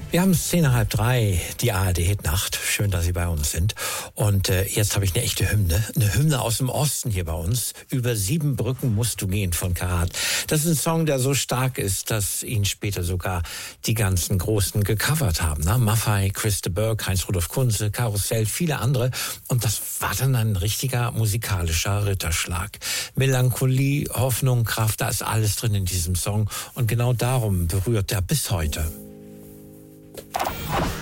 Wir haben 2:10, die ARD-Hitnacht. Schön, dass Sie bei uns sind. Und jetzt habe ich eine echte Hymne. Eine Hymne aus dem Osten hier bei uns. Über 7 Brücken musst du gehen von Karat. Das ist ein Song, der so stark ist, dass ihn später sogar die ganzen Großen gecovert haben. Ne? Maffay, Chris de Burgh, Heinz-Rudolf Kunze, Karussell, viele andere. Und das war dann ein richtiger musikalischer Ritterschlag. Melancholie, Hoffnung, Kraft, da ist alles drin in diesem Song. Und genau darum berührt er bis heute.